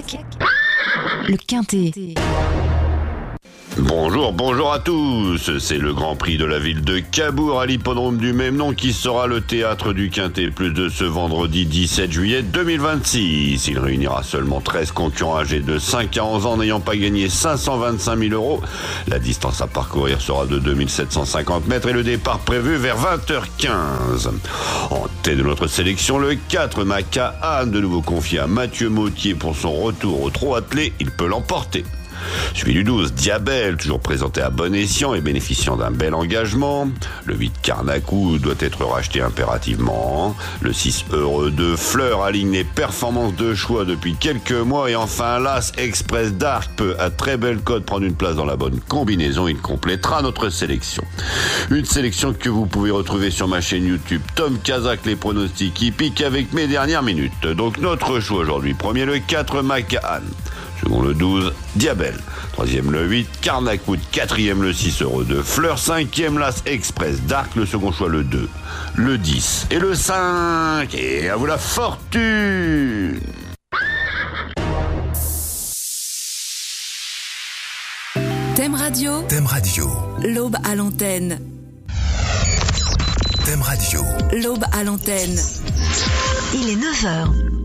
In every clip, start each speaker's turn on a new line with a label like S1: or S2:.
S1: le Quintet.
S2: Bonjour à tous. C'est le Grand Prix de la ville de Cabourg à l'hippodrome du même nom qui sera le théâtre du Quintet Plus de ce vendredi 17 juillet 2026. Il réunira seulement 13 concurrents âgés de 5 à 11 ans n'ayant pas gagné 525 000 €. La distance à parcourir sera de 2750 mètres et le départ prévu vers 20h15. En tête de notre sélection, le 4 Maca Anne, de nouveau confié à Mathieu Mautier pour son retour au trot attelé. Il peut l'emporter. Suivi du 12, Diabel, toujours présenté à bon escient et bénéficiant d'un bel engagement. Le 8, Carnacou, doit être racheté impérativement. Le 6, Heureux de Fleur, aligne les performances de choix depuis quelques mois. Et enfin, l'As Express d'Arc peut, à très belle cote, prendre une place dans la bonne combinaison. Il complétera notre sélection. Une sélection que vous pouvez retrouver sur ma chaîne YouTube Tom Kazak, les pronostics hippiques avec mes dernières minutes. Donc notre choix aujourd'hui, premier le 4, Macahan. Second le 12, Diabel. Troisième le 8, Carnacou. Quatrième le 6, Heureux de Fleur. Cinquième, l'As Express d'Arc. Le second choix le 2, le 10 et le 5. Et à vous la fortune!
S1: Thème Radio. L'aube à l'antenne.
S3: Thème Radio.
S1: L'aube à l'antenne.
S4: Il est 9h.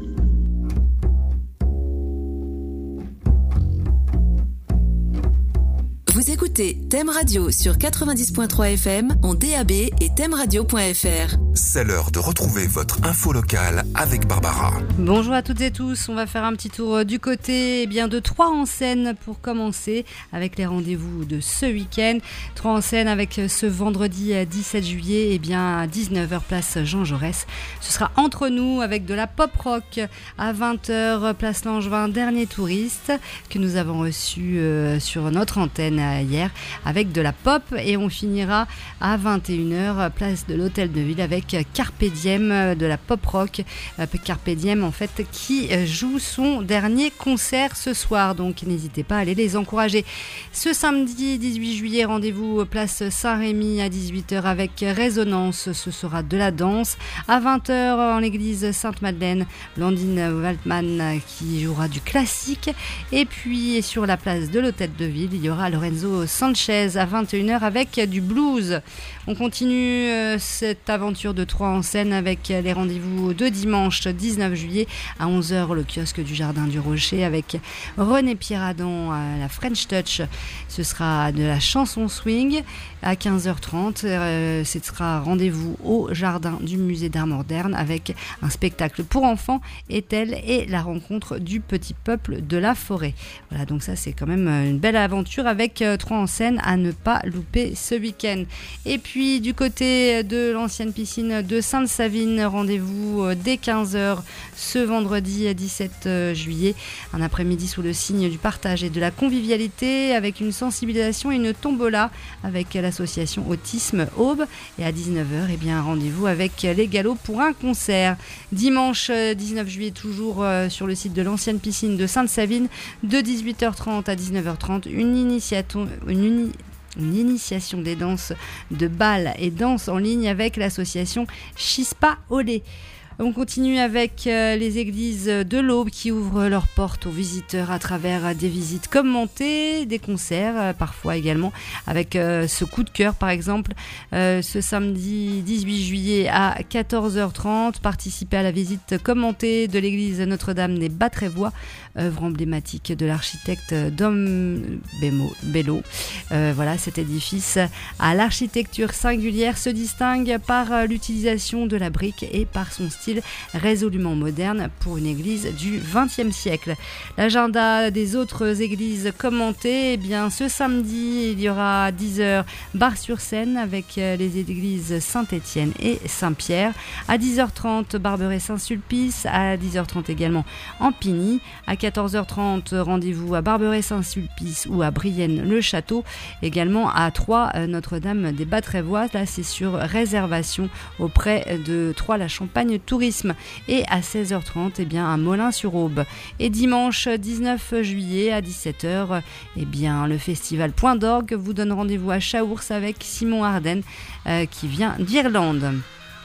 S1: Vous écoutez Thème Radio sur 90.3 FM en DAB et thèmeradio.fr.
S3: C'est l'heure de retrouver votre info locale avec Barbara.
S5: Bonjour à toutes et tous, on va faire un petit tour du côté de Troyes en Seine pour commencer avec les rendez-vous de ce week-end. Troyes en Seine avec ce vendredi 17 juillet à 19h place Jean Jaurès. Ce sera entre nous avec de la pop rock à 20h place Langevin, dernier touriste que nous avons reçu sur notre antenne hier avec de la pop, et on finira à 21h place de l'Hôtel de Ville avec Carpe Diem, de la pop rock. Carpe Diem en fait qui joue son dernier concert ce soir, donc n'hésitez pas à aller les encourager. Ce samedi 18 juillet, rendez-vous place Saint-Rémy à 18h avec Résonance, ce sera de la danse. À 20h en l'église Sainte-Madeleine, Landine Waltman qui jouera du classique, et puis sur la place de l'Hôtel de Ville, il y aura Lorenzo Sanchez à 21h avec du blues. On continue cette aventure de Troyes en Seine avec les rendez-vous de dimanche 19 juillet à 11h, le kiosque du Jardin du Rocher avec René Pierradon à la French Touch. Ce sera de la chanson swing. À 15h30, ce sera rendez-vous au Jardin du Musée d'Art Moderne avec un spectacle pour enfants, Ethel et la rencontre du petit peuple de la forêt. Voilà, donc ça c'est quand même une belle aventure avec Troyes en Seine à ne pas louper ce week-end. Et puis du côté de l'ancienne piscine de Sainte-Savine, rendez-vous dès 15h ce vendredi 17 juillet. Un après-midi sous le signe du partage et de la convivialité avec une sensibilisation et une tombola avec l'association Autisme Aube. Et à 19h, un rendez-vous avec les Galops pour un concert. Dimanche 19 juillet, toujours sur le site de l'ancienne piscine de Sainte-Savine, de 18h30 à 19h30, une initiation des danses de bal et danse en ligne avec l'association Chispa Olé. On continue avec les églises de l'Aube qui ouvrent leurs portes aux visiteurs à travers des visites commentées, des concerts parfois également, avec ce coup de cœur par exemple. Ce samedi 18 juillet à 14h30, participez à la visite commentée de l'église Notre-Dame des Bas-Trévois, œuvre emblématique de l'architecte Dom Bello. Voilà, cet édifice à l'architecture singulière se distingue par l'utilisation de la brique et par son style résolument moderne pour une église du XXe siècle. L'agenda des autres églises commentées, ce samedi, il y aura à 10h Bar-sur-Seine avec les églises Saint-Étienne et Saint-Pierre. À 10h30, Barberet-Saint-Sulpice. À 10h30 également Ampigny. À 14h30, rendez-vous à Barberet-Saint-Sulpice ou à Brienne-le-Château. Également à Troyes, Notre-Dame des Bas-Trévois. Là, c'est sur réservation auprès de Troyes-la-Champagne Tourisme. Et à 16h30, à Molin-sur-Aube. Et dimanche 19 juillet à 17h, le festival Point d'Orgue vous donne rendez-vous à Chaours avec Simon Arden qui vient d'Irlande.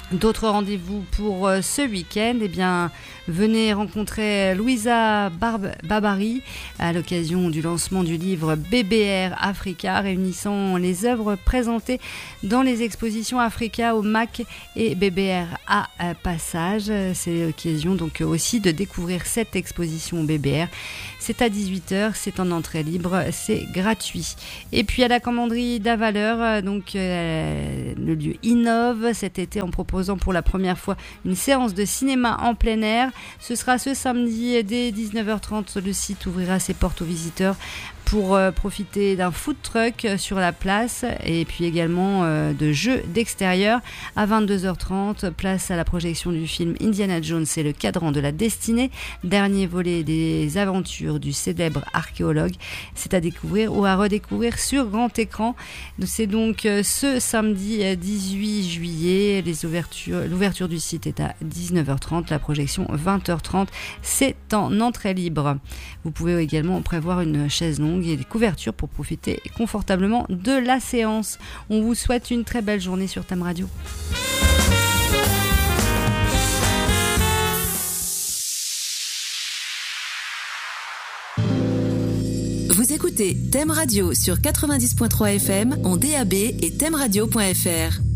S5: D'autres rendez-vous pour ce week-end, eh bien, venez rencontrer Louisa Babary à l'occasion du lancement du livre BBR Africa, réunissant les œuvres présentées dans les expositions Africa au MAC et BBR à Passage. C'est l'occasion donc aussi de découvrir cette exposition BBR. C'est à 18h, c'est en entrée libre, c'est gratuit. Et puis à la commanderie d'Avaleur, donc le lieu innove cet été en proposant pour la première fois une séance de cinéma en plein air. Ce sera ce samedi dès 19h30. Le site ouvrira ses portes aux visiteurs pour profiter d'un food truck sur la place et puis également de jeux d'extérieur. À 22h30, place à la projection du film Indiana Jones et le cadran de la destinée, dernier volet des aventures du célèbre archéologue. C'est à découvrir ou à redécouvrir sur grand écran. C'est donc ce samedi 18 juillet. L'ouverture du site est à 19h30, la projection 20h30. C'est en entrée libre. Vous pouvez également prévoir une chaise longue et des couvertures pour profiter confortablement de la séance. On vous souhaite une très belle journée sur Thème Radio.
S1: Vous écoutez Thème Radio sur 90.3 FM en DAB et thèmeradio.fr.